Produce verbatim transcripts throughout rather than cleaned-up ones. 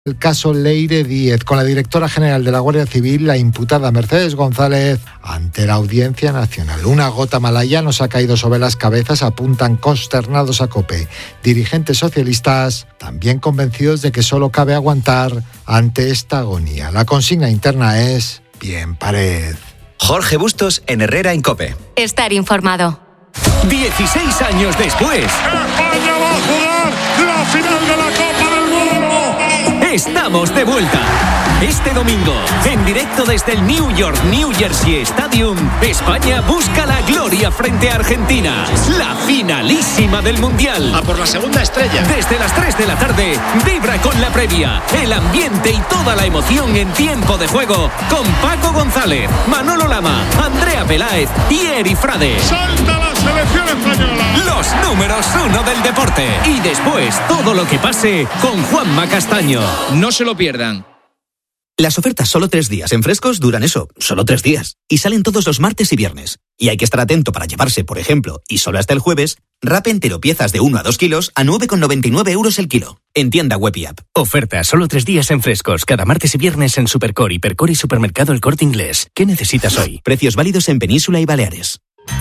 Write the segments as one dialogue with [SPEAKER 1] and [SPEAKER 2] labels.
[SPEAKER 1] El caso Leire Díez, con la directora general de la Guardia Civil, la imputada Mercedes González, ante la Audiencia Nacional. Una gota malaya nos ha caído sobre las cabezas, apuntan consternados a COPE. Dirigentes socialistas también convencidos de que solo cabe aguantar ante esta agonía. La consigna interna es bien pared.
[SPEAKER 2] Jorge Bustos en Herrera en COPE.
[SPEAKER 3] Estar informado.
[SPEAKER 4] dieciséis años después,
[SPEAKER 5] España va a jugar la final de la Copa del Mundo.
[SPEAKER 4] Estamos de vuelta. Este domingo, en directo desde el New York New Jersey Stadium, España busca la gloria frente a Argentina. La finalísima del Mundial.
[SPEAKER 6] A por la segunda estrella.
[SPEAKER 4] Desde las tres de la tarde, vibra con la previa, el ambiente y toda la emoción en tiempo de juego con Paco González, Manolo Lama, Andrea Peláez y Eri Frade.
[SPEAKER 5] ¡Salta la selección española!
[SPEAKER 4] Los números uno del deporte. Y después, todo lo que pase con Juanma Castaño.
[SPEAKER 6] No se lo pierdan.
[SPEAKER 7] Las ofertas solo tres días en Frescos duran eso, solo tres días. Y salen todos los martes y viernes. Y hay que estar atento para llevarse, por ejemplo, y solo hasta el jueves, wrap entero piezas de uno a dos kilos a nueve con noventa y nueve euros el kilo. En tienda web y app.
[SPEAKER 8] Oferta solo tres días en Frescos, cada martes y viernes en Supercor, Hipercor y Supermercado El Corte Inglés. ¿Qué necesitas hoy?
[SPEAKER 7] Precios válidos en Península y Baleares.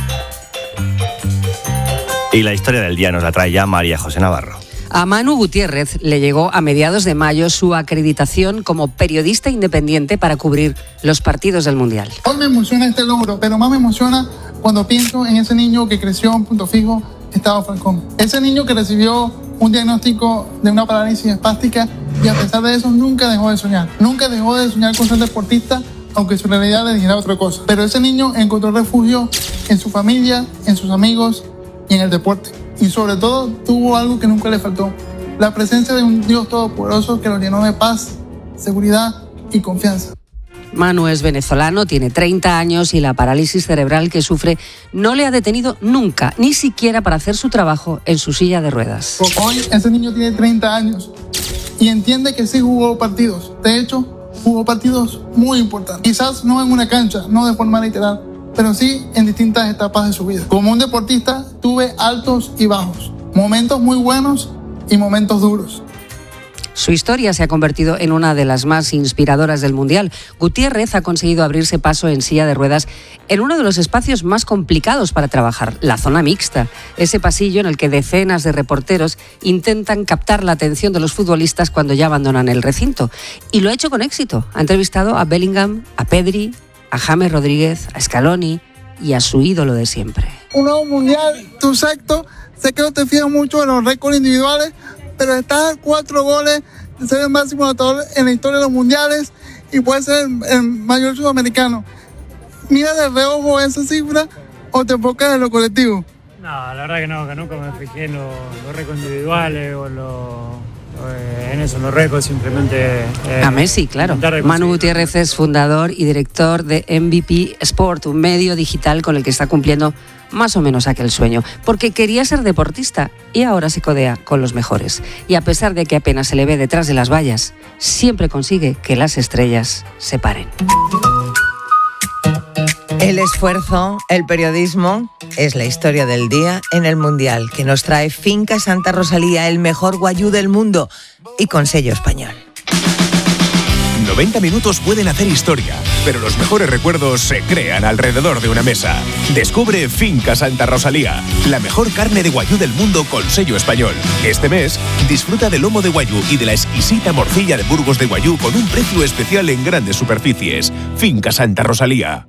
[SPEAKER 9] Y la historia del día nos la trae ya María José Navarro.
[SPEAKER 10] A Manu Gutiérrez le llegó a mediados de mayo su acreditación como periodista independiente para cubrir los partidos del Mundial.
[SPEAKER 11] Hoy me emociona este logro, pero más me emociona cuando pienso en ese niño que creció en Punto Fijo, Estado Falcón. Ese niño que recibió un diagnóstico de una parálisis espástica y a pesar de eso nunca dejó de soñar. Nunca dejó de soñar con ser deportista, aunque su realidad le dijera otra cosa. Pero ese niño encontró refugio en su familia, en sus amigos y en el deporte. Y sobre todo tuvo algo que nunca le faltó, la presencia de un Dios todopoderoso que lo llenó de paz, seguridad y confianza.
[SPEAKER 10] Manu es venezolano, tiene treinta años y la parálisis cerebral que sufre no le ha detenido nunca, ni siquiera para hacer su trabajo en su silla de ruedas.
[SPEAKER 11] Hoy ese niño tiene treinta años y entiende que sí jugó partidos. De hecho, jugó partidos muy importantes. Quizás no en una cancha, no de forma literal, pero sí en distintas etapas de su vida. Como un deportista tuve altos y bajos, momentos muy buenos y momentos duros.
[SPEAKER 10] Su historia se ha convertido en una de las más inspiradoras del Mundial. Gutiérrez ha conseguido abrirse paso en silla de ruedas en uno de los espacios más complicados para trabajar, la zona mixta, ese pasillo en el que decenas de reporteros intentan captar la atención de los futbolistas cuando ya abandonan el recinto. Y lo ha hecho con éxito. Ha entrevistado a Bellingham, a Pedri, a James Rodríguez, a Scaloni y a su ídolo de siempre.
[SPEAKER 11] Un nuevo mundial, tu sexto, sé que no te fijas mucho de los récords individuales, pero estás a cuatro goles de ser el máximo anotador en la historia de los mundiales y puedes ser el, el mayor sudamericano. ¿Mira de reojo esa cifra o te enfocas en lo colectivo?
[SPEAKER 12] No, la verdad que no, que nunca me fijé en los, los récords individuales o los... en eso, los récords, simplemente... Eh,
[SPEAKER 10] a Messi, claro. Manu Gutiérrez es fundador y director de M V P Sport, un medio digital con el que está cumpliendo más o menos aquel sueño, porque quería ser deportista y ahora se codea con los mejores. Y a pesar de que apenas se le ve detrás de las vallas, siempre consigue que las estrellas se paren.
[SPEAKER 13] El esfuerzo, el periodismo, es la historia del día en el Mundial, que nos trae Finca Santa Rosalía, el mejor guayú del mundo, y con sello español.
[SPEAKER 14] noventa minutos pueden hacer historia, pero los mejores recuerdos se crean alrededor de una mesa. Descubre Finca Santa Rosalía, la mejor carne de guayú del mundo con sello español. Este mes, disfruta del lomo de guayú y de la exquisita morcilla de Burgos de guayú con un precio especial en grandes superficies. Finca Santa Rosalía.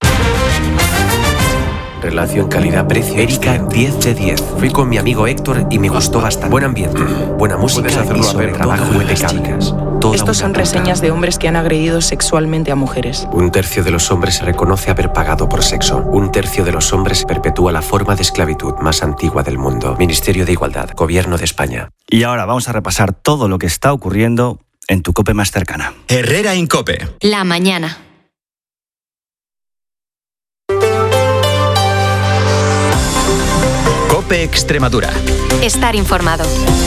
[SPEAKER 15] Relación calidad-precio. Erika, diez de diez. Fui con mi amigo Héctor y me gustó bastante. Buen ambiente, buena música y sobre trabajo impecable.
[SPEAKER 16] Estos son reseñas de hombres que han agredido sexualmente a mujeres.
[SPEAKER 15] Un tercio de los hombres reconoce haber pagado por sexo. Un tercio de los hombres perpetúa la forma de esclavitud más antigua del mundo. Ministerio de Igualdad, Gobierno de España.
[SPEAKER 9] Y ahora vamos a repasar todo lo que está ocurriendo en tu COPE más cercana.
[SPEAKER 2] Herrera en COPE.
[SPEAKER 3] La mañana.
[SPEAKER 2] COPE Extremadura.
[SPEAKER 3] Estar informado.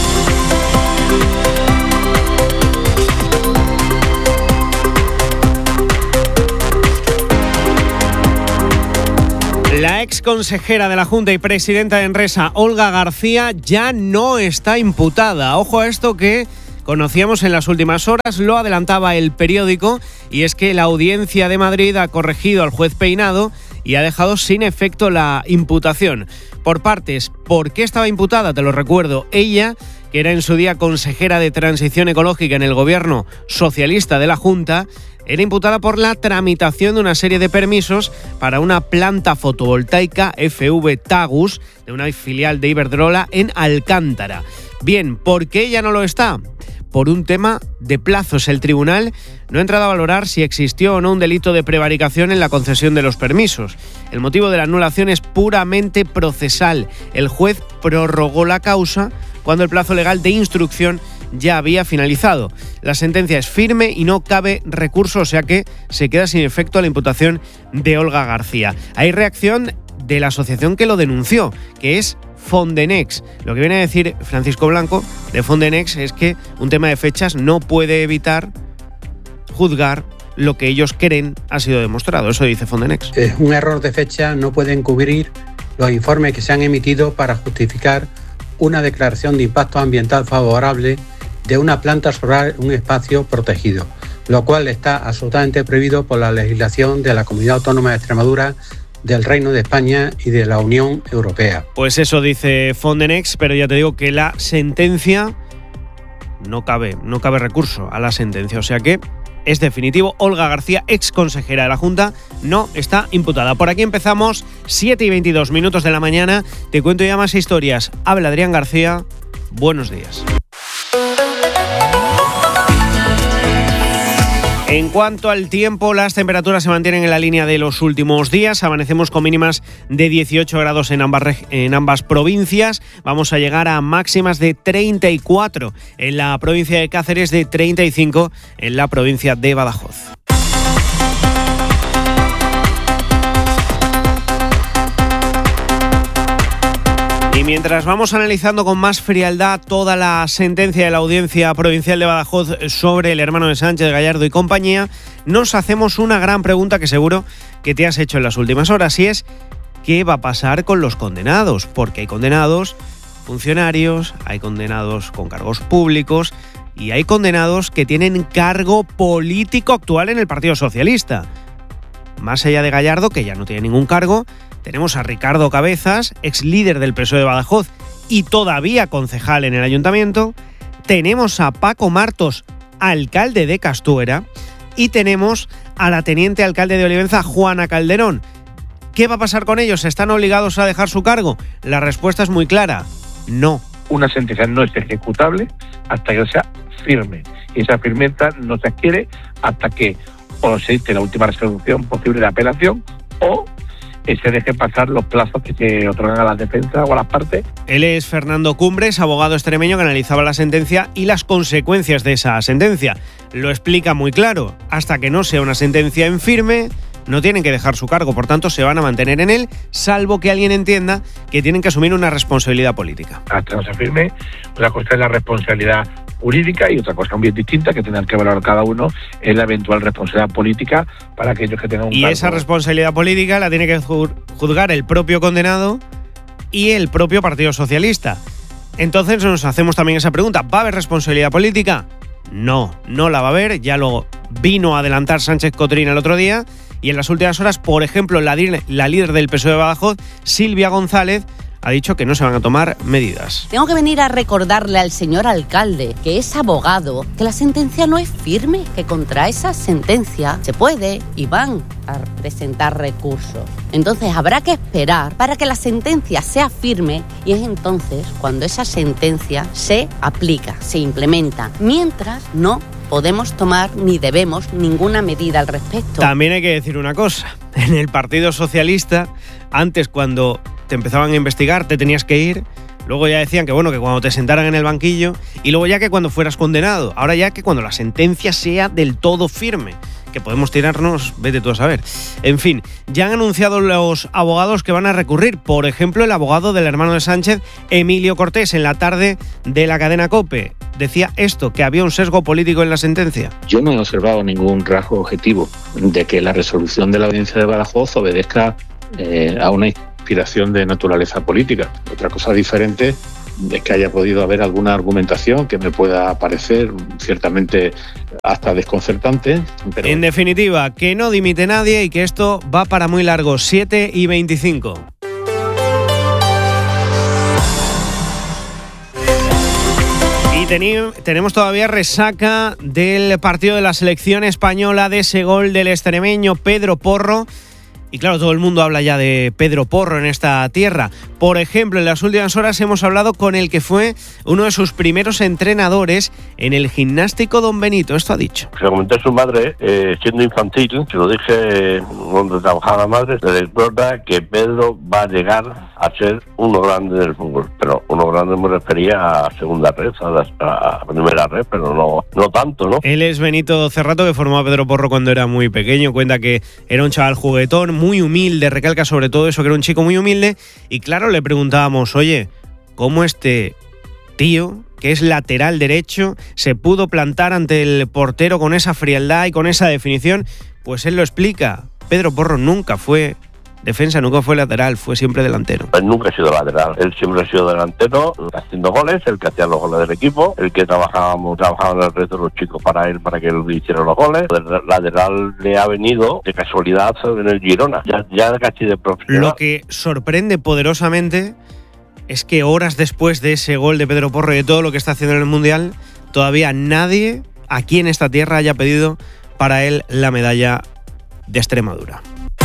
[SPEAKER 17] La ex consejera de la Junta y presidenta de Enresa, Olga García, ya no está imputada. Ojo a esto, que conocíamos en las últimas horas, lo adelantaba el periódico, y es que la Audiencia de Madrid ha corregido al juez Peinado y ha dejado sin efecto la imputación. Por partes, ¿por qué estaba imputada? Te lo recuerdo, ella, que era en su día consejera de Transición Ecológica en el gobierno socialista de la Junta, era imputada por la tramitación de una serie de permisos para una planta fotovoltaica F V Tagus de una filial de Iberdrola en Alcántara. Bien, ¿por qué ella no lo está? Por un tema de plazos. El tribunal no ha entrado a valorar si existió o no un delito de prevaricación en la concesión de los permisos. El motivo de la anulación es puramente procesal. El juez prorrogó la causa cuando el plazo legal de instrucción ya había finalizado. La sentencia es firme y no cabe recurso, o sea que se queda sin efecto la imputación de Olga García. Hay reacción de la asociación que lo denunció, que es Fondenex. Lo que viene a decir Francisco Blanco de Fondenex es que un tema de fechas no puede evitar juzgar lo que ellos creen ha sido demostrado. Eso dice Fondenex.
[SPEAKER 18] Es un error de fecha, no pueden cubrir los informes que se han emitido para justificar una declaración de impacto ambiental favorable de una planta solar en un espacio protegido, lo cual está absolutamente prohibido por la legislación de la Comunidad Autónoma de Extremadura, del Reino de España y de la Unión Europea.
[SPEAKER 17] Pues eso dice Fondenex, pero ya te digo que la sentencia no cabe, no cabe recurso a la sentencia, o sea que es definitivo. Olga García, ex consejera de la Junta, no está imputada. Por aquí empezamos, siete y veintidós minutos de la mañana. Te cuento ya más historias. Habla Adrián García. Buenos días. En cuanto al tiempo, las temperaturas se mantienen en la línea de los últimos días. Amanecemos con mínimas de dieciocho grados en ambas, reg- en ambas provincias. Vamos a llegar a máximas de treinta y cuatro en la provincia de Cáceres, de treinta y cinco en la provincia de Badajoz. Y mientras vamos analizando con más frialdad toda la sentencia de la Audiencia Provincial de Badajoz sobre el hermano de Sánchez, Gallardo y compañía, nos hacemos una gran pregunta que seguro que te has hecho en las últimas horas, y es ¿qué va a pasar con los condenados? Porque hay condenados funcionarios, hay condenados con cargos públicos y hay condenados que tienen cargo político actual en el Partido Socialista. Más allá de Gallardo, que ya no tiene ningún cargo, tenemos a Ricardo Cabezas, ex líder del P S O E de Badajoz y todavía concejal en el ayuntamiento. Tenemos a Paco Martos, alcalde de Castuera. Y tenemos a la teniente alcalde de Olivenza, Juana Calderón. ¿Qué va a pasar con ellos? ¿Están obligados a dejar su cargo? La respuesta es muy clara: no.
[SPEAKER 19] Una sentencia no es ejecutable hasta que sea firme. Y esa firmeza no se adquiere hasta que o se dicte la última resolución posible de apelación o se dejen pasar los plazos que se otorgan a las defensas o a las partes.
[SPEAKER 17] Él es Fernando Cumbres, abogado extremeño que analizaba la sentencia y las consecuencias de esa sentencia. Lo explica muy claro: hasta que no sea una sentencia en firme, no tienen que dejar su cargo, por tanto se van a mantener en él, salvo que alguien entienda que tienen que asumir una responsabilidad política.
[SPEAKER 19] Hasta no se firme, una cosa es la responsabilidad jurídica y otra cosa bien distinta que tendrán que valorar cada uno es la eventual responsabilidad política para aquellos que tengan un
[SPEAKER 17] y
[SPEAKER 19] cargo.
[SPEAKER 17] Esa responsabilidad política la tiene que juzgar el propio condenado y el propio Partido Socialista. Entonces nos hacemos también esa pregunta: ¿va a haber responsabilidad política? No, no la va a haber. Ya lo vino a adelantar Sánchez Cotrina el otro día, y en las últimas horas, por ejemplo, la, la líder del P S O E de Badajoz, Silvia González, ha dicho que no se van a tomar medidas.
[SPEAKER 20] Tengo que venir a recordarle al señor alcalde, que es abogado, que la sentencia no es firme, que contra esa sentencia se puede y van a presentar recursos. Entonces habrá que esperar para que la sentencia sea firme, y es entonces cuando esa sentencia se aplica, se implementa. Mientras no podemos tomar ni debemos ninguna medida al respecto.
[SPEAKER 17] También hay que decir una cosa: en el Partido Socialista, antes, cuando te empezaban a investigar, te tenías que ir. Luego ya decían que bueno, que cuando te sentaran en el banquillo, y luego ya que cuando fueras condenado. Ahora ya que cuando la sentencia sea del todo firme, que podemos tirarnos, vete tú a saber. En fin, ya han anunciado los abogados que van a recurrir. Por ejemplo, el abogado del hermano de Sánchez, Emilio Cortés, en la tarde de la cadena COPE, decía esto, que había un sesgo político en la sentencia.
[SPEAKER 21] Yo no he observado ningún rasgo objetivo de que la resolución de la Audiencia de Badajoz obedezca eh, a una inspiración de naturaleza política. Otra cosa diferente de que haya podido haber alguna argumentación que me pueda parecer ciertamente hasta desconcertante. Pero...
[SPEAKER 17] En definitiva, que no dimite nadie y que esto va para muy largo, siete y veinticinco. Y teni- tenemos todavía resaca del partido de la selección española, de ese gol del extremeño Pedro Porro. Y claro, todo el mundo habla ya de Pedro Porro en esta tierra. Por ejemplo, en las últimas horas hemos hablado con el que fue uno de sus primeros entrenadores en el Gimnástico Don Benito. Esto ha dicho.
[SPEAKER 19] Se lo comenté a su madre, eh, siendo infantil, se lo dije donde trabajaba la madre, le recuerda que Pedro va a llegar a ser uno grande del fútbol. Pero uno grande me refería a segunda red, a, la, a primera red, pero no, no tanto, ¿no?
[SPEAKER 17] Él es Benito Cerrato, que formó a Pedro Porro cuando era muy pequeño. Cuenta que era un chaval juguetón, muy humilde, recalca sobre todo eso, que era un chico muy humilde. Y claro, le preguntábamos, oye, ¿cómo este tío, que es lateral derecho, se pudo plantar ante el portero con esa frialdad y con esa definición? Pues él lo explica. Pedro Porro nunca fue defensa, nunca fue lateral, fue siempre delantero.
[SPEAKER 19] Él nunca ha sido lateral, él siempre ha sido delantero, haciendo goles, el que hacía los goles del equipo, el que trabajábamos, trabajaban el resto de los chicos para él, para que él hiciera los goles. El lateral le ha venido de casualidad en el Girona, ya, ya casi de profesional.
[SPEAKER 17] Lo que sorprende poderosamente es que horas después de ese gol de Pedro Porro y de todo lo que está haciendo en el Mundial, todavía nadie aquí en esta tierra haya pedido para él la medalla de Extremadura.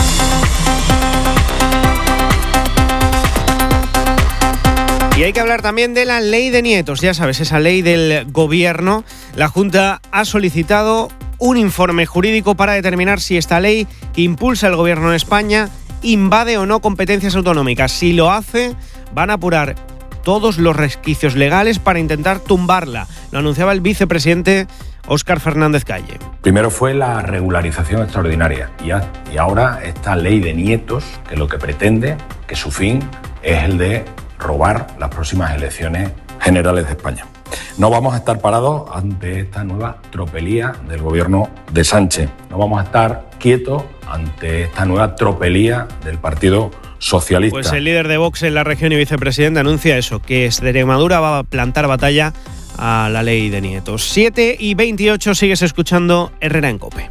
[SPEAKER 17] Y hay que hablar también de la ley de nietos, ya sabes, esa ley del gobierno. La Junta ha solicitado un informe jurídico para determinar si esta ley que impulsa el gobierno de España invade o no competencias autonómicas. Si lo hace, van a apurar todos los resquicios legales para intentar tumbarla. Lo anunciaba el vicepresidente Óscar Fernández Calle.
[SPEAKER 1] Primero fue la regularización extraordinaria y, a, y ahora esta ley de nietos, que lo que pretende, que su fin es el de robar las próximas elecciones generales de España. No vamos a estar parados ante esta nueva tropelía del gobierno de Sánchez. No vamos a estar quietos ante esta nueva tropelía del Partido Socialista.
[SPEAKER 17] Pues el líder de Vox en la región y vicepresidente anuncia eso, que Extremadura va a plantar batalla a la ley de nietos. siete y veintiocho, sigues escuchando Herrera en COPE.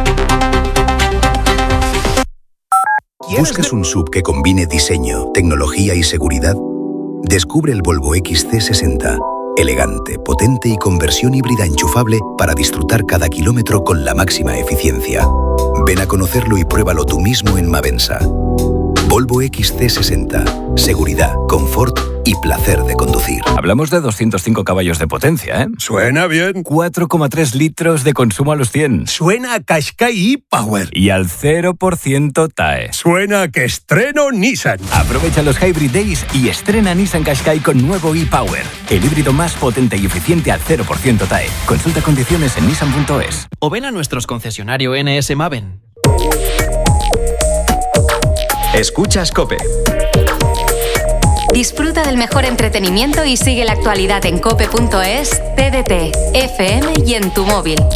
[SPEAKER 22] ¿Buscas un S U V que combine diseño, tecnología y seguridad? Descubre el Volvo X C sesenta. Elegante, potente y con versión híbrida enchufable para disfrutar cada kilómetro con la máxima eficiencia. Ven a conocerlo y pruébalo tú mismo en Mavensa. Volvo X C sesenta. Seguridad, confort y placer de conducir.
[SPEAKER 23] Hablamos de doscientos cinco caballos de potencia, ¿eh?
[SPEAKER 24] Suena bien.
[SPEAKER 23] cuatro coma tres litros de consumo a los cien.
[SPEAKER 24] Suena a Qashqai e-Power.
[SPEAKER 23] Y al cero por ciento T A E.
[SPEAKER 24] Suena a que estreno Nissan.
[SPEAKER 23] Aprovecha los Hybrid Days y estrena Nissan Qashqai con nuevo e-Power. El híbrido más potente y eficiente al cero por ciento T A E. Consulta condiciones en nissan punto es.
[SPEAKER 25] O ven a nuestros concesionarios N S Maven.
[SPEAKER 2] Escuchas COPE.
[SPEAKER 3] Disfruta del mejor entretenimiento y sigue la actualidad en cope punto es, T D T, F M y en tu móvil.